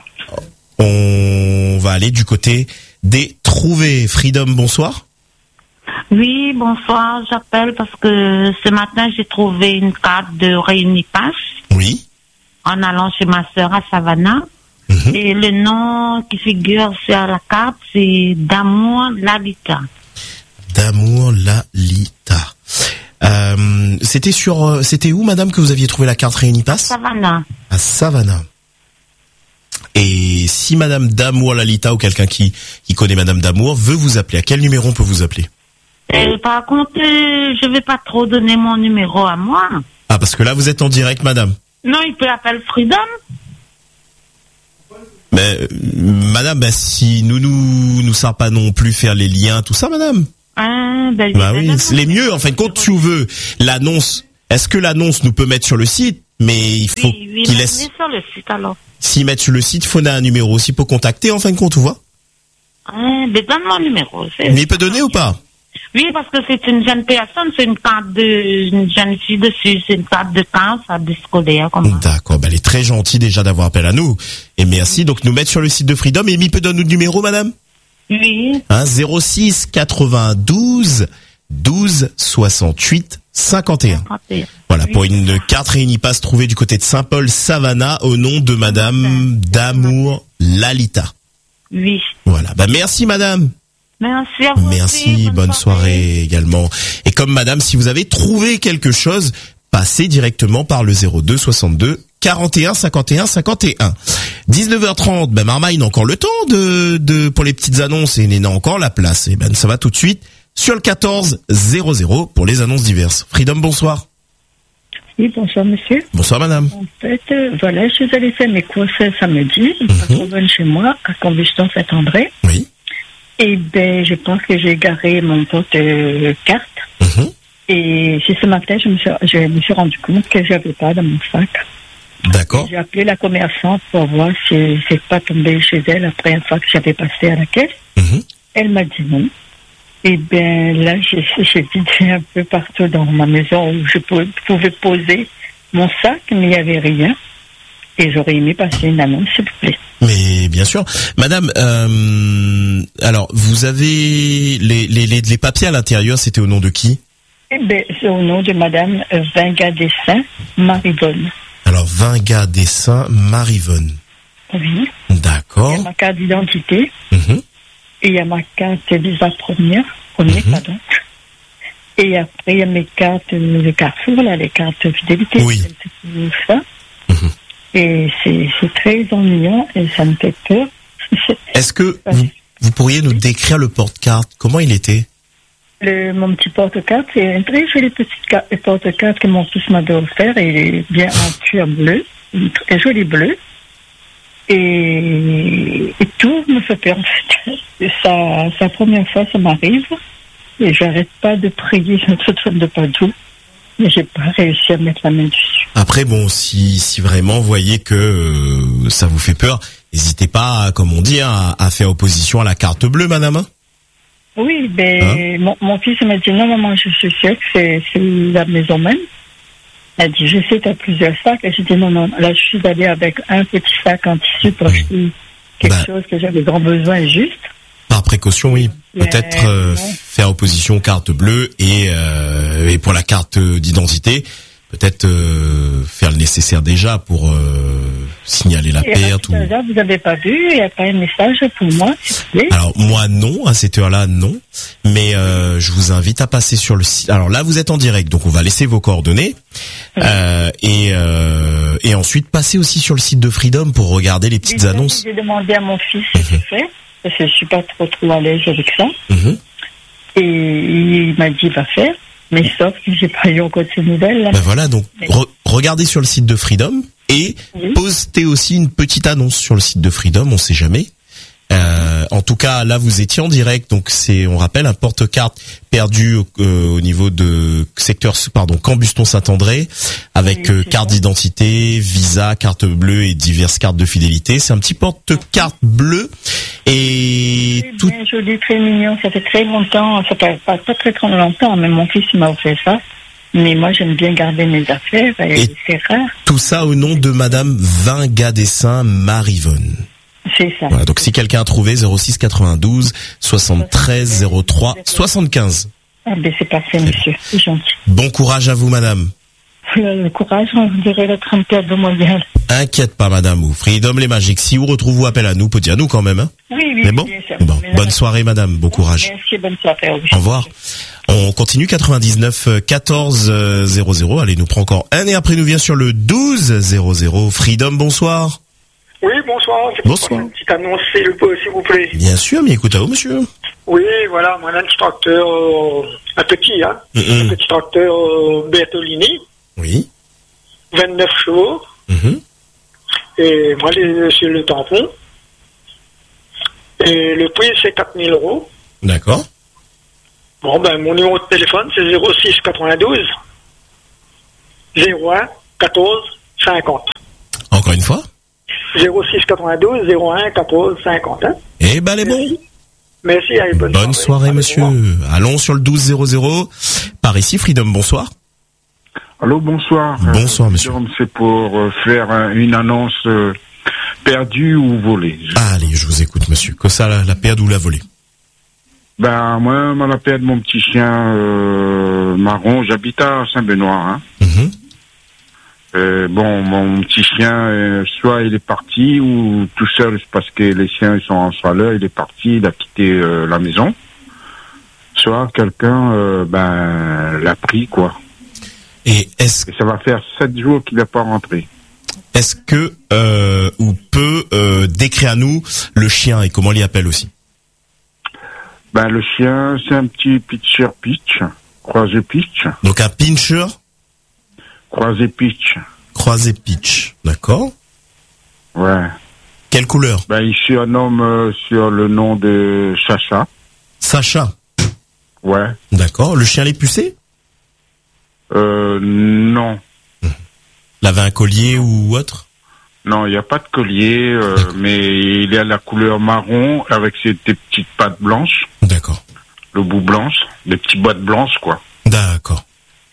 On va aller du côté des trouvés. Freedom, bonsoir. Oui, bonsoir. J'appelle parce que ce matin, j'ai trouvé une carte de Réunipass Oui. en allant chez ma sœur à Savannah. Mhm. Et le nom qui figure sur la carte, c'est D'amour Lalita. D'amour Lalita. Euh, c'était sur, euh, c'était où, madame, que vous aviez trouvé la carte Réunipass? Savannah. À Savannah. Et si madame D'amour Lalita ou quelqu'un qui, qui connaît madame D'amour veut vous appeler, à quel numéro on peut vous appeler? Et par contre, euh, je vais pas trop donner mon numéro à moi. Ah, parce que là, vous êtes en direct, madame. Non, il peut appeler Freedom. Mais, euh, madame, bah, si nous, nous, nous savons pas non plus faire les liens, tout ça, madame. Ah, ben, je Bah vais oui, donner c'est les mieux. En fin de compte, si vous veut l'annonce, est-ce que l'annonce nous peut mettre sur le site? Mais il faut Oui, oui, qu'il mais laisse, venez sur le site alors. s'il met sur le site, il faut un numéro aussi pour contacter, en fin de compte, tu vois. Ah, ben, donne mon numéro. c'est- Mais il peut donner ou pas? Oui, parce que c'est une jeune personne, c'est une carte de, une jeune fille dessus, c'est une carte de quinze à des scolaires, comme ça. D'accord, bah, elle est très gentille déjà d'avoir appelé à nous. Et merci, donc nous mettre sur le site de Freedom. Et Amy peut donner le numéro, madame? Oui. Hein, zéro six quatre-vingt-douze douze soixante-huit cinquante et un. Voilà, pour une carte Réunipass trouvée du côté de Saint-Paul-Savannah au nom de madame Damour Lalita. Oui. Voilà, bah merci madame. Merci à vous. Merci, aussi, bonne, bonne soirée. soirée également. Et comme madame, si vous avez trouvé quelque chose, passez directement par le zéro deux soixante-deux quarante et un cinquante et un cinquante et un. dix-neuf heures trente, ben Marmaille a encore le temps de, de pour les petites annonces et il a encore la place. Et ben ça va tout de suite sur le quatorze zéro zéro pour les annonces diverses. Freedom, bonsoir. Oui, bonsoir monsieur. Bonsoir madame. En fait, euh, voilà, je suis allée faire mes courses samedi, je reviens chez moi à Combustion Saint-André. Oui. Et ben, je pense que j'ai garé mon porte euh, carte. Mm-hmm. Et c'est ce matin, je me suis, je me suis rendu compte que j'avais pas dans mon sac. D'accord. Et j'ai appelé la commerçante pour voir si c'est pas tombé chez elle après une fois que j'avais passé à la caisse. Mm-hmm. Elle m'a dit non. Et bien là, j'ai, j'ai vidé un peu partout dans ma maison où je pouvais, pouvais poser mon sac, mais il n'y avait rien. Et j'aurais aimé passer une annonce, s'il vous plaît. Mais bien sûr, madame. Euh, alors, vous avez les, les les les papiers à l'intérieur. C'était au nom de qui? Eh ben, c'est au nom de madame euh, Vinga Dessin Marivonne. Alors, Vinga Dessin Marivonne. Oui. D'accord. Il y a ma carte d'identité. Mm-hmm. Et il y a ma carte Visa première, première, mm-hmm. pardon. Et après, il y a mes cartes de Carrefour, là, les cartes fidélité. Oui. C'est ça. Mm-hmm. Et c'est, c'est très ennuyant et ça me fait peur. Est-ce que vous, vous pourriez nous décrire le porte-carte? Comment il était? Le, mon petit porte-carte, c'est un très joli petit ca- porte-carte que mon fils m'avait offert. Et il est bien en cuir bleu, un joli bleu. Et, et tout me fait peur, en fait. Ça, c'est la première fois ça m'arrive. Et j'arrête pas de prier Notre Dame de Padoue. Mais j'ai pas réussi à mettre la main dessus. Après, bon, si si vraiment vous voyez que euh, ça vous fait peur, n'hésitez pas, comme on dit, hein, à faire opposition à la carte bleue, madame. Hein. Oui, ben hein? mon, mon fils m'a dit non, maman, je suis sûre que c'est, c'est la maison même. Elle a dit, je sais, tu as plusieurs sacs. Et j'ai dit non, non. Là, je suis allée avec un petit sac en tissu pour acheter quelque bah, chose que j'avais grand besoin juste. Par précaution, oui. Peut-être euh, faire opposition aux cartes bleues et, euh, et pour la carte d'identité, peut-être euh, faire le nécessaire déjà pour euh, signaler la et perte. Ou... Là, vous n'avez pas vu, il n'y a pas un message pour moi. Alors moi non, à cette heure-là non, mais euh, je vous invite à passer sur le site. Alors là, vous êtes en direct, donc on va laisser vos coordonnées oui. euh, et euh, et ensuite passer aussi sur le site de Freedom pour regarder les petites j'ai, annonces. J'ai demandé à mon fils ce qu'il fait. Parce que je suis pas trop trop à l'aise avec ça. Mmh. Et il m'a dit va faire, mais sauf que j'ai pas eu encore de ces nouvelles. Là. Ben voilà, donc re- regardez sur le site de Freedom et oui. postez aussi une petite annonce sur le site de Freedom, on sait jamais. Euh, en tout cas, là vous étiez en direct, donc c'est, on rappelle, un porte-carte perdu euh, au niveau de secteur, pardon, Combustion Saint-André, avec oui, euh, carte ça. d'identité, visa, carte bleue et diverses cartes de fidélité. C'est un petit porte-carte bleu et c'est tout. Bien joli, très mignon. Ça fait très longtemps, ça fait pas, pas très très longtemps, mais mon fils m'a offert ça. Mais moi, j'aime bien garder mes affaires et, et c'est rare. Tout ça au nom de Madame Vinga Dessin Marivonne. C'est ça. Voilà, donc si quelqu'un a trouvé, zéro six quatre-vingt-douze soixante-treize zéro trois soixante-quinze. Ah ben c'est parfait, monsieur. C'est gentil. Bon courage à vous, madame. Le courage, on dirait le trente-quatre de mondial. Inquiète pas, madame. Ou Freedom les magiques. Si vous retrouvez vous appel à nous, peut dire nous quand même. Hein. Oui, oui. Mais bon, bien sûr. bon. Bonne soirée, madame. Bon courage. Merci, bonne soirée. Au revoir. On continue quatre-vingt-dix-neuf quatorze zéro zéro. Allez, nous prend encore un et après nous vient sur le douze zéro zéro. Freedom, bonsoir. Oui, bonsoir. Bonsoir. Une petite annonce, s'il vous plaît. Bien sûr, mais écoute à vous, monsieur. Oui, voilà, moi, un petit tracteur, euh, un petit, hein. Mm-hmm. Un petit tracteur euh, Bertolini. Oui. vingt-neuf chevaux. Mm-hmm. Et moi, c'est le tampon. Et le prix, c'est quatre mille euros. D'accord. Bon, ben, mon numéro de téléphone, c'est zéro six quatre-vingt-douze zéro un quatorze cinquante. Encore une fois? zéro six quatre-vingt-douze zéro un quatorze cinquante. Hein. Eh ben, les bons. Merci, allez, bonne, Bonne soirée, soirée monsieur. Allons sur le douze zéro zéro. Par ici, Freedom, bonsoir. Allô, bonsoir. Bonsoir, euh, monsieur. C'est pour euh, faire euh, une annonce euh, perdue ou volée. Ah, allez, je vous écoute, monsieur. Que ça, la, la perde ou la volée? Ben, moi, moi, la perte de mon petit chien euh, marron, j'habite à Saint-Benoît. Hein. Mhm. Euh, bon, mon petit chien, euh, soit il est parti, ou tout seul, parce que les chiens ils sont en soirée, il est parti, il a quitté euh, la maison. Soit quelqu'un, euh, ben, l'a pris, quoi. Et est-ce Et ça va faire sept jours qu'il n'est pas rentré. est-ce que euh, ou peut euh, décrire à nous le chien et comment il y appelle aussi? Ben, le chien, c'est un petit pitcher pitch, croisé pitch, Donc un pincher croisé pitch. croisé pitch, d'accord. Ouais. Quelle couleur? Ben, il surnomme euh, sur le nom de Sacha. Sacha. Ouais. D'accord. Le chien les pucé? Euh, non. Il avait un collier ou autre? Non, il n'y a pas de collier, euh, mais il a la couleur marron avec ses des petites pattes blanches. D'accord. Le bout blanche, des petites boîtes blanches, quoi. D'accord.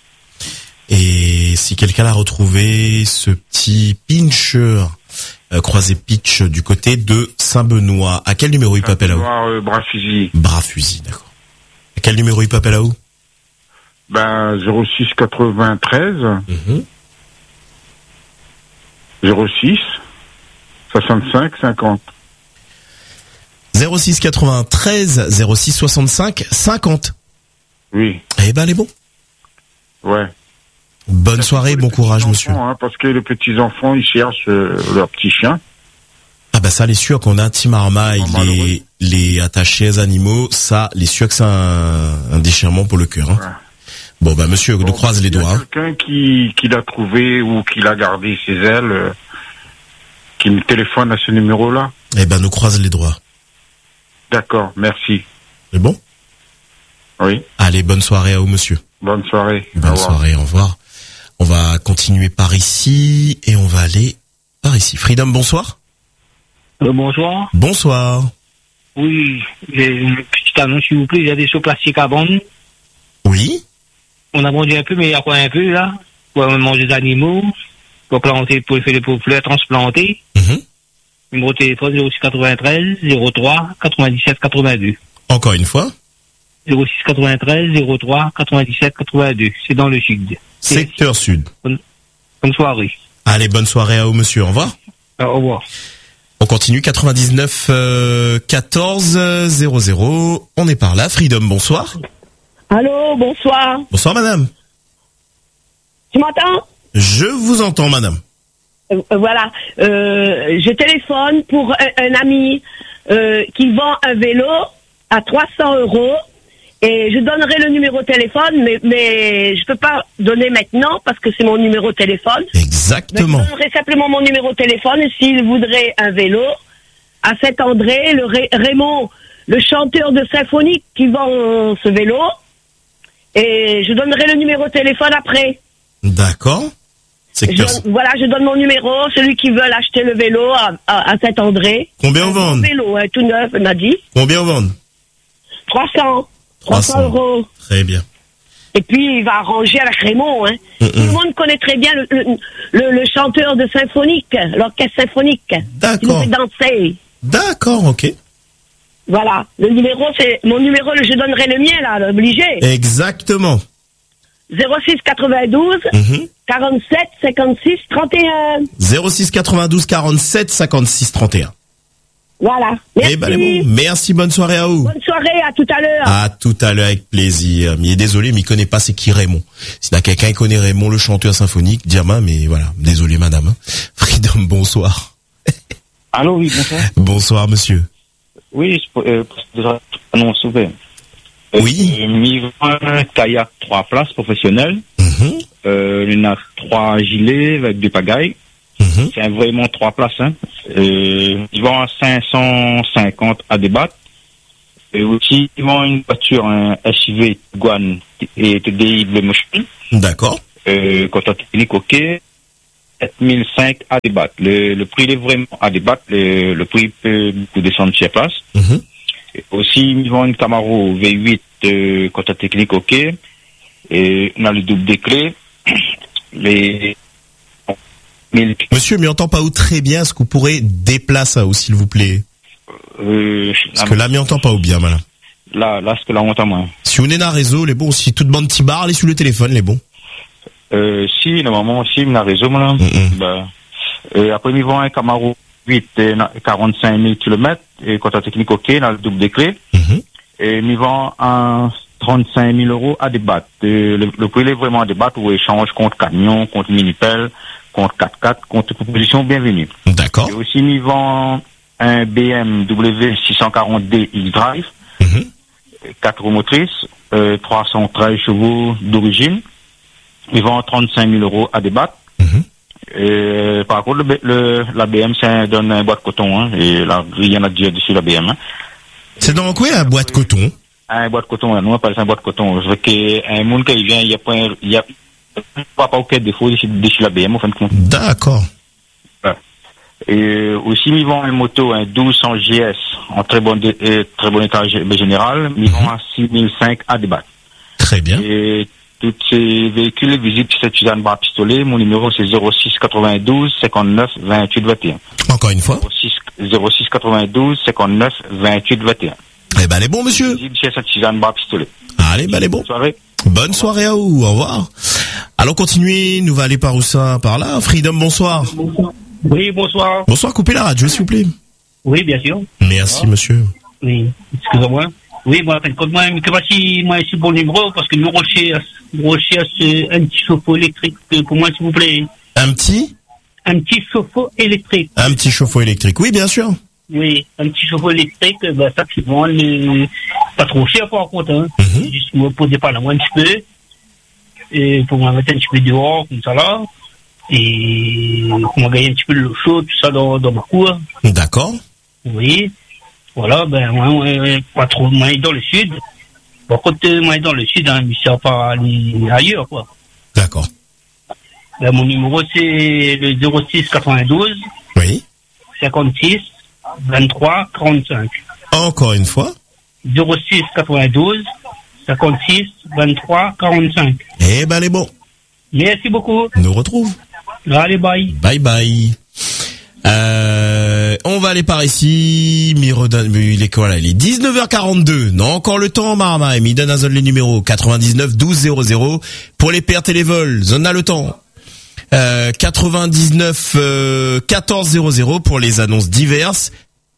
Et si quelqu'un a retrouvé ce petit pincher euh, croisé pitch du côté de Saint-Benoît, à quel numéro il peut appeler à où? Noir, euh, bras fusil. Bras fusil, d'accord. À quel numéro il peut appeler à où? Ben, zéro six quatre-vingt-treize, Mhm. zéro six, soixante-cinq, cinquante. zéro six quatre-vingt-treize zéro six soixante-cinq cinquante. Oui. Eh ben, elle est bon. Ouais. Bonne soirée, bon courage, monsieur. Hein, parce que les petits-enfants, ils cherchent euh, leur petit chien. Ah bah ça, les sûr qu'on a un petit marmaille, les, les attachés aux animaux, ça, les sûr que c'est un, un déchirement pour le cœur. Hein. Ouais. Bon bah monsieur, nous Bon, croise les il y a doigts. Hein. quelqu'un qui, qui l'a trouvé ou qui l'a gardé chez elle, euh, qui me téléphone à ce numéro-là. Eh ben, nous croise les doigts. D'accord, merci. C'est bon? Oui, Allez, bonne soirée à vous, monsieur. bonne soirée. Au Bonne revoir. soirée, au revoir. On va continuer par ici et on va aller par ici. Freedom, bonsoir. Euh, bonsoir. Bonsoir. Oui, j'ai une petite annonce, s'il vous plaît. Il y a des seaux plastiques à vendre. Oui. On a vendu un peu, mais il y a quoi un peu, là? Pour manger des animaux, pour planter, pour faire des fleurs transplanter. Mhm. Numéro de téléphone zéro six quatre-vingt-treize zéro trois quatre-vingt-dix-sept quatre-vingt-deux. Encore une fois. zéro six quatre-vingt-treize zéro trois quatre-vingt-dix-sept quatre-vingt-deux. C'est dans le sud. Secteur sud. Bonne soirée. Allez, bonne soirée à vous, monsieur. Au revoir. Euh, au revoir. On continue, quatre-vingt-dix-neuf euh, quatorze zéro zéro. On est par là. Freedom, bonsoir. Allô, bonsoir. Bonsoir, madame. Tu m'entends? Je vous entends, madame. Euh, euh, Voilà. Euh, je téléphone pour un, un ami euh, qui vend un vélo à trois cents euros. Et je donnerai le numéro de téléphone, mais, mais je peux pas donner maintenant parce que c'est mon numéro de téléphone. Exactement. Mais je donnerai simplement mon numéro de téléphone s'il voudrait un vélo à Saint-André, le Ré- Raymond, le chanteur de symphonique qui vend ce vélo. Et je donnerai le numéro de téléphone après. D'accord. Secteur... Je, voilà, je donne mon numéro, celui qui veut acheter le vélo à, à, à Saint-André. Combien on vend? Un vélo, hein, tout neuf, on m'a dit. Combien on vend? trois cents. trois cents euros. Très bien. Et puis, il va arranger avec Raymond. Hein. Mm-mm. Tout le monde connaît très bien le, le, le, le chanteur de symphonique, l'orchestre symphonique. Qui nous D'accord. fait danser. D'accord, ok. Voilà. Le numéro, c'est mon numéro, je donnerai le mien, là, obligé. Exactement. zéro six quatre-vingt-douze Mhm. quarante-sept cinquante-six trente et un. zéro six quatre-vingt-douze quarante-sept cinquante-six trente et un. Voilà. Merci. Eh ben, les bons. Merci, bonne soirée à vous. Bonne soirée, à tout à l'heure. À tout à l'heure, avec plaisir. Mais il est désolé, mais il connaît pas c'est qui Raymond. S'il y a quelqu'un qui connaît Raymond, le chanteur symphonique, dire moi, mais voilà. Désolé, madame. hein. Freedom, bonsoir. Allô, oui, bonsoir. Bonsoir, monsieur. Oui, c'est pour, euh, pour déjà annonce ouverte. Oui. Euh, Mivra kayak trois places professionnelles. Mhm. Euh, il y en a trois gilets avec deux pagailles. Mhm. C'est vraiment trois places. Hein. Euh, ils vont à cinq cent cinquante à débattre. Et aussi, ils vont une voiture, un S U V Tiguan et T D I Blue Motion. D'accord. Euh, quand technique, ok. sept mille cinq à débattre. Le, le prix il est vraiment à débattre. Le, le prix peut beaucoup descendre sur place. Mhm. Aussi, ils vendent une Camaro V huit euh, côté technique, ok. Et on a le double des clés. Les... Monsieur, mais entend pas où très bien. Est-ce que vous pourrez déplacer où, s'il vous plaît? Euh, Parce que là, m'y entend pas ou bien, malin. Là, là, c'est que là, on entend moins. Si on est dans un réseau, les bons, si toute bande petit bar, allez sur le téléphone, les bons. Euh, si, normalement, si, on a réseau, là. Mm-hmm. Bah, euh, après, ils vendent un Camaro huit, euh, quarante-cinq mille kilomètres, et côté technique, ok, on a le double des clés. Mm-hmm. Et ils vendent un trente-cinq mille euros à débattre. Euh, le, le prix est vraiment à débattre, ou échange contre camion, contre mini-pelle, contre quatre-quatre, contre proposition bienvenue. D'accord. Et aussi, ils vendent un B M W six cent quarante D X-Drive, mm-hmm. quatre roues motrices, euh, trois cent treize chevaux d'origine. Ils vendent trente-cinq mille euros à débattre. Mm-hmm. Et, par contre, le, le, la B M, ça donne un bois de coton, hein, et là, il y en a déjà dessus la B M. Hein. C'est dans quoi, un bois de coton? Un bois de coton, hein, nous, on appelle ça un bois de coton. Je veux qu'un monde qui vient, il y a pas, il y a pas, pas aucun défaut dessus, dessus la B M, en fin de compte. D'accord. Ouais. Et aussi, ils vendent une moto, un douze cents G S, en très bon, euh, très bon état général, ils vendent à six mille cinq à débattre. Très bien. Et tous ces véhicules visibles sur cette Suzanne Bar Pistolet, mon numéro c'est zéro six quatre-vingt-douze cinquante-neuf vingt-huit vingt et un. Encore une fois. zéro six quatre-vingt-douze cinquante-neuf vingt-huit vingt et un. Eh ben, les bons, monsieur. Visible sur cette Suzanne Bar Pistolet. Allez, ben, les bons. Bonne soirée. Bonne soirée à vous. Au revoir. Allons continuer. Nous va aller par où ça? Par là. Freedom, bonsoir. Bonsoir. Oui, bonsoir. Bonsoir, coupez la radio, s'il vous plaît. Oui, bien sûr. Merci, monsieur. Oui, excusez-moi. Oui, moi, quand moi, que voici, moi, c'est bon numéro, parce que nous recherchons, nous recherchons un petit chauffe-eau électrique, pour moi, s'il vous plaît. Un petit? Un petit chauffe-eau électrique. Un petit chauffe-eau électrique. Oui, bien sûr. Oui, un petit chauffe-eau électrique, bah, ça, c'est bon, mais pas trop cher, par contre, hein. Mm-hmm. Juste me poser par là, moi, un petit peu. Et pour moi, mettre un petit peu dehors, comme ça, là. Et pour moi, gagner un petit peu de l'eau chaude, tout ça, dans, dans ma cour. D'accord. Oui. Voilà, ben, moi, moi, pas trop, moi, dans le sud. Par contre, moi, dans le sud, hein, mais ça va pas aller ailleurs, quoi. D'accord. Ben, mon numéro, c'est le zéro six quatre-vingt-douze. Oui. cinquante-six, vingt-trois, quarante-cinq. Encore une fois. zéro six quatre-vingt-douze, cinquante-six, vingt-trois, quarante-cinq. Eh ben, les bons. Merci beaucoup. Nous retrouve. Allez, bye. Bye bye. Euh, on va aller par ici. Mirodon, il est quoi là? Il est dix-neuf heures quarante-deux. Non, encore le temps, Marma. Il donne un zone les numéros. quatre-vingt-dix-neuf douze zéro zéro. Pour les pertes et les vols. Zone a le temps. Euh, quatre-vingt-dix-neuf euh, quatorze zéro zéro pour les annonces diverses.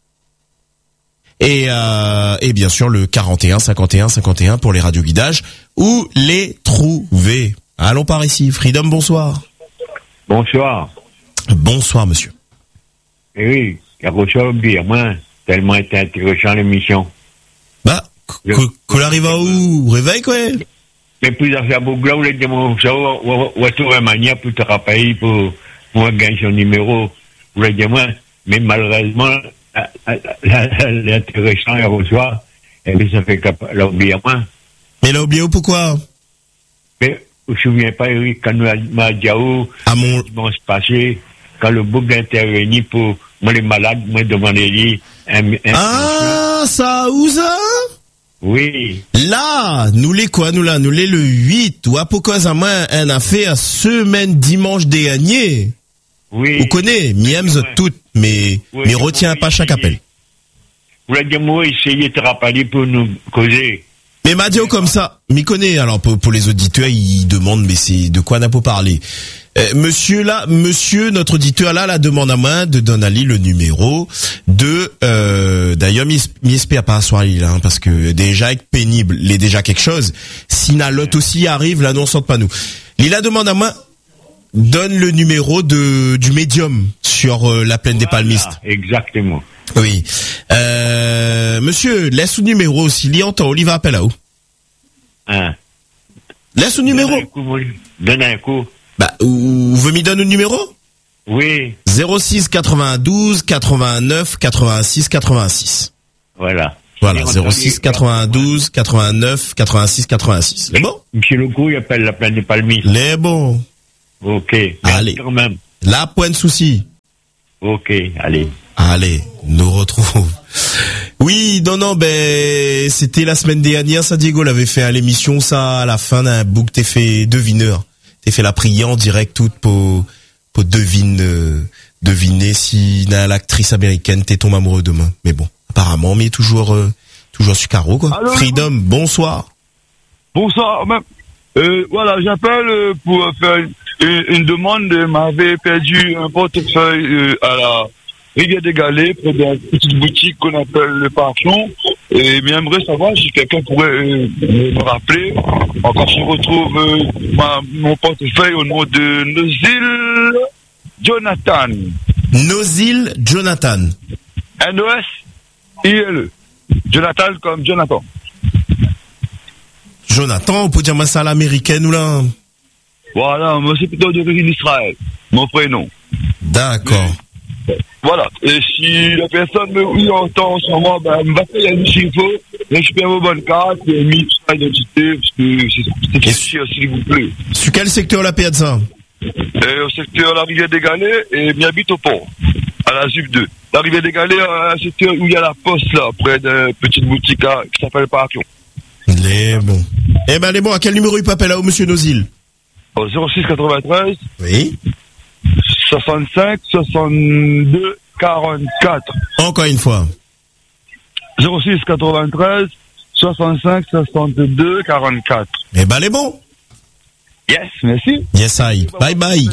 Et, euh, et bien sûr le quarante et un cinquante et un cinquante et un pour les radioguidages. Où les trouver? Allons par ici. Freedom, bonsoir. Bonsoir. Bonsoir, monsieur. Eh oui, quelque chose dire, moi, tellement été intéressant l'émission. Bah, qu'on arrive à où? Réveille, quoi? Mais plus à faire beaucoup, là, vous voulez dire, ou à trouver une manière pour te rappeler, pour, pour gagner son numéro. Vous voulez dire, moi, mais malheureusement, l'intéressant, il reçoit, et puis ça fait qu'elle l'a oublié à moi. Mais l'a oublié pourquoi? Mais, je me souviens pas, Eric, quand nous avons dit, à mon, dimanche passé, quand le bouc intervenu pour moi les malades, moi demander un, un ah, ça où ça? Oui. Là, nous les quoi, nous là, nous les le huit, ou à pourquoi ça moi, un affaire semaine dimanche dernier. Oui. Vous connaissez, miams toutes, mais, oui, mais retiens pas chaque appel. Vous l'avez dit, moi, essayez de te rappeler pour nous causer. Mais m'a dit comme ça, m'y connaît, alors pour, pour les auditeurs, ils demandent, mais c'est de quoi n'a pas parlé. Euh, monsieur là, monsieur, notre auditeur là, la demande à moi de donner le numéro de, euh, d'ailleurs, m'y espère pas à soir là, hein, parce que déjà être pénible, il est déjà quelque chose. Si Nalot aussi arrive, là, non, sorte pas nous. Il la demande à moi, donne le numéro de, du médium sur euh, la plaine voilà, des Palmistes. Exactement. Oui. Euh, monsieur, laisse le numéro s'il y entend, Olivier appelle à où? Hein. Laisse le numéro. Donne un coup, donne un coup. Bah, vous veut m'y donner le numéro? Oui. zéro six quatre-vingt-douze quatre-vingt-neuf quatre-vingt-six quatre-vingt-six. Voilà. Voilà, zéro six quatre-vingt-douze quatre-vingt-neuf quatre-vingt-six quatre-vingt-six. Les bons? Monsieur Legault, il appelle la plaine des Palmistes. Les bons. Ok. Allez. Quand même. Là, point de souci. Ok, allez. Allez, nous retrouvons. Oui, Oui, non, non, ben, c'était la semaine dernière, ça, Diego l'avait fait à l'émission, ça, à la fin d'un book, t'es fait devineur. T'es fait la prière en direct, toute pour, pour devine, euh, deviner si l'actrice américaine t'es tombé amoureux demain. Mais bon, apparemment, mais toujours, euh, toujours sur carreau, quoi. Allô, Freedom, bonsoir. Bonsoir. Euh, voilà, j'appelle euh, pour faire une, une demande. M'avait perdu un portefeuille euh, à la Rivière des Galets, près d'une petite boutique qu'on appelle le Parfum. Et j'aimerais savoir si quelqu'un pourrait euh, me rappeler. Encore si je retrouve euh, ma, mon portefeuille au nom de Nozil Jonathan. Nozil Jonathan. N O S I L E. Jonathan comme Jonathan. Jonathan, on peut dire moi ça à l'américaine ou là? Voilà, moi c'est plutôt d'origine Israël, mon prénom. D'accord. Mais, voilà, et si la personne me oui, entend en ce moment, ben, elle va faire un chiffre, récupérer vos bonnes cartes, et mis sa identité, parce que c'est très cher, s'il vous plaît. Sur quel secteur la Piazza? Et au secteur la Rivière des Galets, et j'habite au port, à la Z U P deux. La Rivière des Galets, un secteur où il y a la poste là, près d'une petite boutique là, qui s'appelle Parclon. Les bons. Eh ben, les bons, à quel numéro il peut appeler là-haut, monsieur Nozil? Au zéro six quatre-vingt-treize. Oui. soixante-cinq, soixante-deux, quarante-quatre. Encore une fois. zéro six quatre-vingt-treize, soixante-cinq, soixante-deux, quarante-quatre. Eh ben, les bons. Yes, merci. Yes, I. Bye bye.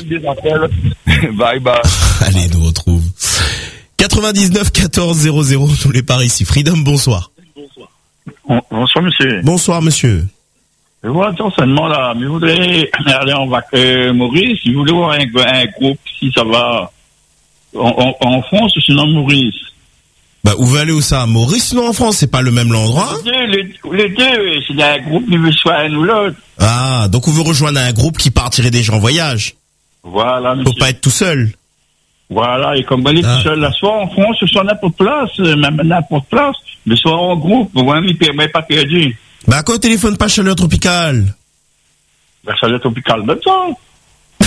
Bye bye. Allez, nous retrouve. quatre-vingt-dix-neuf quatorze zéro zéro, tous les paris ici. Freedom, bonsoir. Bonsoir, monsieur. Bonsoir, monsieur. Je vois un renseignement là, mais je voudrais aller en vacances. Euh, Maurice, je voulais voir un, un groupe, si ça va, en, en, en France ou sinon Maurice. Bah, où veut aller où ça? Maurice, non, en France, c'est pas le même l'endroit? Les deux, les, les deux, c'est un groupe qui veut soit un ou l'autre. Ah, donc on veut rejoindre un groupe qui partirait déjà en voyage. Voilà, monsieur. Faut pas être tout seul. Voilà, et comme on est ah. tout seul, là, soit en France, soit n'importe place, même n'importe place, mais soit en groupe, ouais, mais il n'est pas perdu. Bah, quand on téléphone pas chaleur tropicale? La chaleur tropicale, même ça.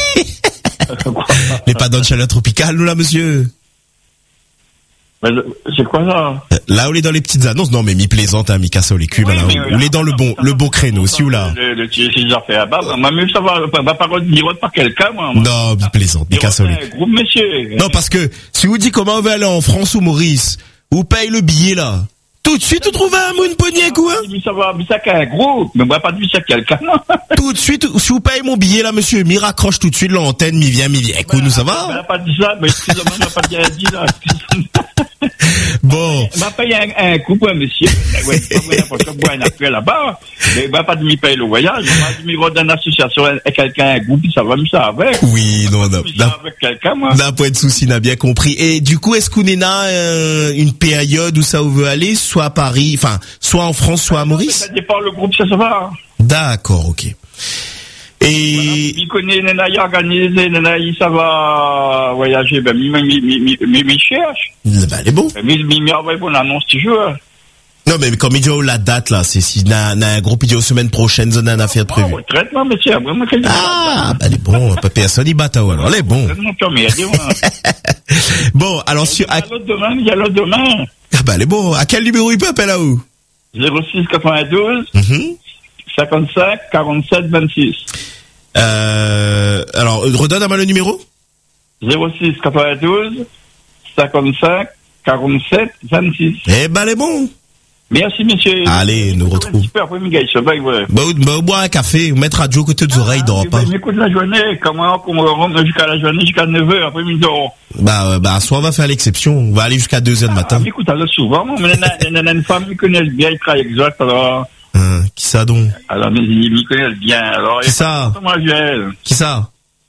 Mais pas dans le chaleur tropicale, nous, là, monsieur. C'est quoi ça? Là, on est dans les petites annonces. Non, mais mi plaisante, hein, mi casse les cubes, là. On est dans le bon, le bon créneau, si ou là. Le, le, les affaires, bah, bah, même ça va, va pas dire par quelqu'un, moi. Non, mi plaisante, mi casse les groupe, monsieur. Non, parce que, si vous dites comment on veut aller en France ou Maurice, vous payez le billet, là. Tout de suite, vous trouvez un mot, une poignée, quoi? Ça va, ça qu'un groupe, mais moi, pas dire ça quelqu'un, Tout de suite, si vous payez mon billet, là, monsieur, m'y raccroche tout de suite l'antenne, m'y vient, m'y vient. Écoute, nous, ça va? On pas dit ça, mais excusez-moi, on n'a pas dit ça. Bon. On va payer un, un coup pour un monsieur. Ouais, parce que moi, un appel là-bas. Mais on va pas me payer le voyage. On va me redonner une association avec quelqu'un, un groupe, ça va me ça avec. Oui, non, non. Avec quelqu'un, moi. D'un point de souci, n'a bien compris. Et du coup, est-ce qu'on est là, euh, une période où ça veut aller, soit à Paris, enfin, soit en France, soit à Maurice? Ça dépend le groupe, ça se va. D'accord, ok. Et il connaît Nena, il organisé, Nena, il ça va voyager, ben, mi, mi, mi, mi, mi, mi cherche. Ben, elle est bon. Mi, mi, mi, envoie une annonce toujours. Non, mais comme il dit la date, là, c'est si, n'a, n'a un groupe, il dit aux semaines prochaines, on a une affaire prévue. Oh, traitement, monsieur, vraiment, quel Ah, ben, elle est bon, pas personne, il bat, alors, elle est bon. Bon, alors, sur, il y a l'autre demain, il y a l'autre demain. Ah, ben, elle est bon. À quel numéro il peut appeler là où? zéro six quatre-vingt-douze, mm-hmm. cinquante-cinq, quarante-sept, vingt-six. Euh, alors, redonne à moi le numéro? zéro six quatre-vingt-douze, cinquante-cinq, quarante-sept, vingt-six. Eh ben, elle est bon. Merci, monsieur. Allez, nous retrouvons. Super, après, Miguel, je vais, ouais. Bah, bah, boire un café, mettre radio côté des oreilles, dort pas. M'écoute la journée, comment on rentre jusqu'à la journée, jusqu'à neuf heures, après, il dort. Bah, bah, soit on va faire l'exception, on va aller jusqu'à deux heures du matin. Ah, écoute, alors, souvent, mais il y a une femme qui connaît bien, il travaille exact, alors. Hein, qui ça donc? Alors, mais il m'y connaît bien, alors. Qui ça? Comment je vais? Qui ça?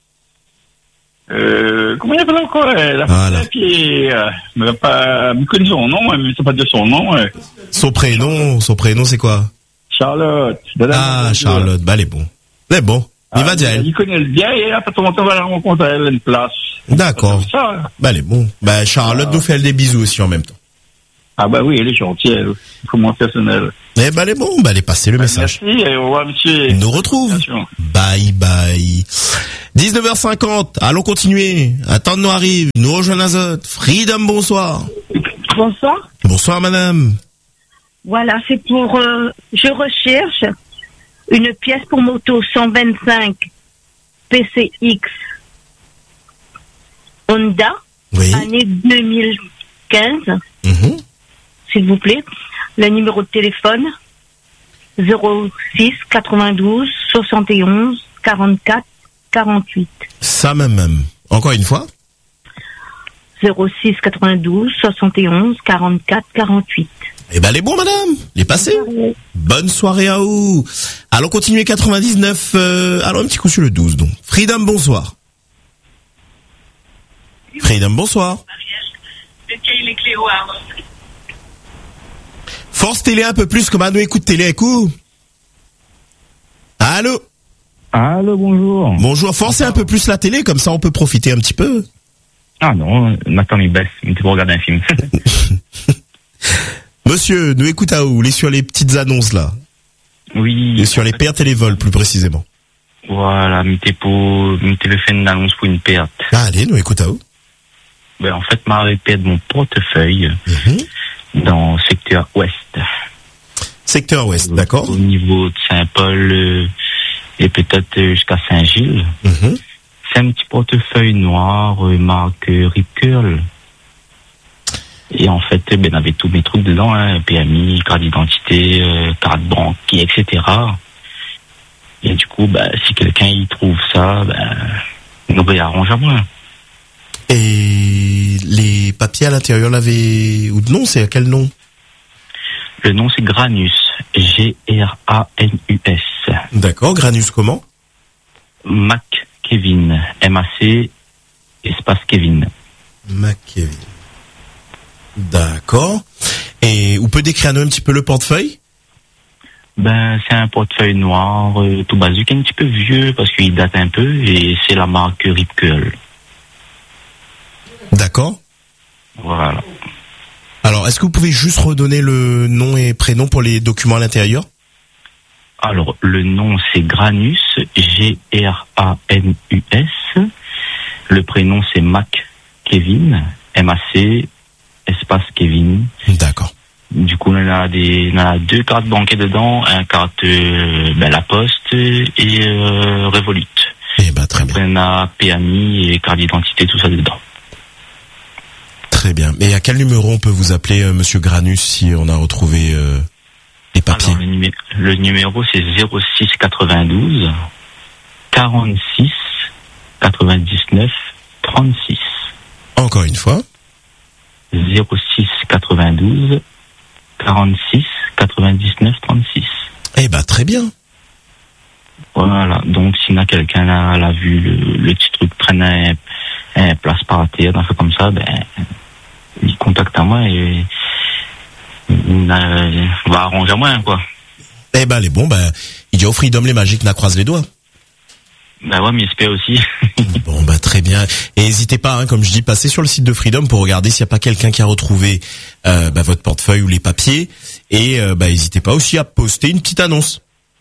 Euh, comment il appelle encore, la voilà. fille qui est, euh, mais pas, me connaît son nom, mais c'est pas de son nom, ouais. Son prénom, son prénom, c'est quoi? Charlotte. Ah, Charlotte, bah, elle est bon. Elle est bon. Il ah, va dire elle. Il connaît le bien, et après, ton temps, on va la rencontrer, elle a une place. D'accord. Ça, bah, elle est bon. Bah, Charlotte ah. nous fait des bisous aussi en même temps. Ah, bah oui, elle est gentille, elle. Comment personnel. Eh bah, elle est bon. Bah, elle est passée le bah, message. Merci, et au revoir, monsieur. Il nous retrouve. Bye, bye. dix-neuf heures cinquante. Allons continuer. Attends, nous arrive. Nous rejoignons Azote. Freedom, bonsoir. Bonsoir. Bonsoir madame. Voilà, c'est pour... Euh, je recherche une pièce pour moto cent vingt-cinq P C X Honda, oui. année deux mille quinze, Mmh. s'il vous plaît. Le numéro de téléphone zéro six quatre-vingt-douze soixante et onze quarante-quatre quarante-huit. Ça même même. Encore une fois. zéro six quatre-vingt-douze soixante et onze quarante-quatre quarante-huit. Eh ben, les bons, madame. Les passés. Bonne soirée à vous. Allons continuer quatre-vingt-dix-neuf. Euh, alors, un petit coup sur le douze, donc. Freedom, bonsoir. Freedom, bonsoir. Force télé un peu plus, comme à nous écoute télé, écoute. Allô? Allô, bonjour. Bonjour, forcez un peu plus la télé, comme ça on peut profiter un petit peu. Ah non, maintenant il baisse, mais c'est pour regarder un film. Monsieur, nous écoute à où? Les sur les petites annonces là. Oui. Et sur les pertes et les vols, plus précisément. Voilà, mettez pour, mettez le fait une annonce pour une perte. Ah, allez, nous écoute à où? Ben, en fait, m'a perdu mon portefeuille mmh. dans le secteur ouest. Secteur ouest, au, d'accord. Au niveau de Saint-Paul euh, et peut-être jusqu'à Saint-Gilles. Mmh. C'est un petit portefeuille noir, euh, marque euh, Rip Curl. Et en fait, ben, il y avait tous mes trucs dedans, hein, P M I, carte d'identité, euh, carte bancaire, et cetera. Et du coup, ben, si quelqu'un y trouve ça, ben, nous réarrange à moins. Et les papiers à l'intérieur l'avaient... Ou non, c'est à quel nom? Le nom, c'est Granus. G R A N U S. D'accord, Granus comment? Mac Kevin. M A C espace Kevin. Mac Kevin. D'accord. Et vous pouvez décrire un petit peu le portefeuille? Ben, c'est un portefeuille noir, euh, tout basique, un petit peu vieux parce qu'il date un peu et c'est la marque Rip Curl. D'accord. Voilà. Alors, est-ce que vous pouvez juste redonner le nom et prénom pour les documents à l'intérieur? Alors, le nom, c'est Granus, G R A N U S. Le prénom, c'est Mac Kevin, M A C, espace Kevin. D'accord. Du coup, on a, des, on a deux cartes bancaires dedans, un carte euh, ben, La Poste et euh, Revolut. Eh ben, très bien. Après, on a P M I et carte d'identité, tout ça dedans. Très bien. Et à quel numéro on peut vous appeler, euh, Monsieur Granus, si on a retrouvé euh, les papiers? Alors, le, numé- le numéro, c'est zéro six quatre-vingt-douze quarante-six quatre-vingt-dix-neuf trente-six. Encore une fois. zéro six quatre-vingt-douze quarante-six quatre-vingt-dix-neuf trente-six. Eh ben, très bien. Voilà. Donc, s'il y a quelqu'un là, l'a vu, le, le petit truc traîner un, un place par terre, un peu comme ça, ben, il contacte à moi et on va arranger à moi, quoi. Eh ben, les bons, ben, il dit au Freedom les magiques n'a croise les doigts. Ben ouais, mais j'espère aussi. Bon, bah très bien. Et n'hésitez pas, hein, comme je dis, passez sur le site de Freedom pour regarder s'il n'y a pas quelqu'un qui a retrouvé euh, bah, votre portefeuille ou les papiers. Et euh, bah n'hésitez pas aussi à poster une petite annonce.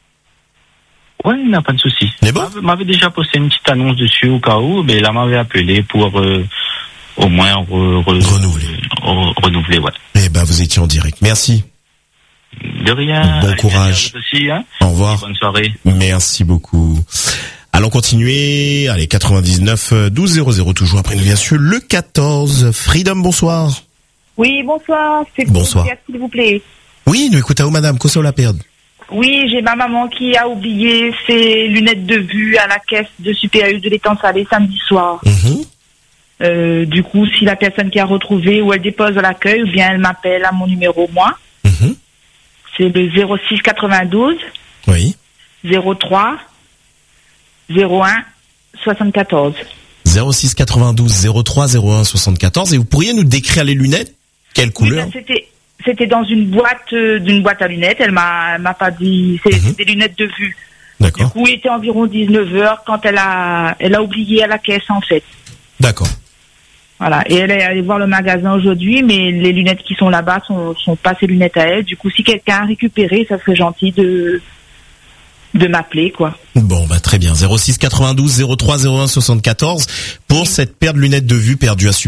Ouais, il n'y a pas de souci. Mais bon, m'avait déjà posté une petite annonce dessus au cas où, mais là m'avait appelé pour euh, au moins re, re, renouveler. Re, renouveler, ouais. Eh ben, vous étiez en direct. Merci. De rien. Bon courage. Aussi, hein. Au revoir. Bonne soirée. Merci beaucoup. Allons continuer. Allez, quatre-vingt-dix-neuf douze zéro zéro toujours après nous bien sûr le quatorze. Freedom, bonsoir. Oui, bonsoir. C'est bonsoir. S'il vous plaît. Oui, nous écoutons madame. Qu'est-ce qu'on la perdre? Oui, j'ai ma maman qui a oublié ses lunettes de vue à la caisse de Super U de l'étang salé samedi soir. Mmh. Euh, du coup, si la personne qui a retrouvé, ou elle dépose à l'accueil, ou bien elle m'appelle à mon numéro, moi. Mmh. C'est le zéro six quatre-vingt-douze. Oui. zéro trois zéro un soixante-quatorze. zéro six quatre-vingt-douze zéro trois zéro un soixante-quatorze. Et vous pourriez nous décrire les lunettes? Quelle couleur? Oui, ben c'était, c'était dans une boîte, euh, d'une boîte à lunettes. Elle m'a, elle m'a pas dit, c'est, mmh. c'est des lunettes de vue. D'accord. Du coup, il était environ dix-neuf heures quand elle a, elle a oublié à la caisse, en fait. D'accord. Voilà. Et elle est allée voir le magasin aujourd'hui, mais les lunettes qui sont là-bas sont, sont pas ses lunettes à elle. Du coup, si quelqu'un a récupéré, ça serait gentil de, de m'appeler, quoi. Bon, bah, très bien. zéro six quatre-vingt-douze zéro trois zéro un soixante-quatorze pour cette paire de lunettes de vue perdue à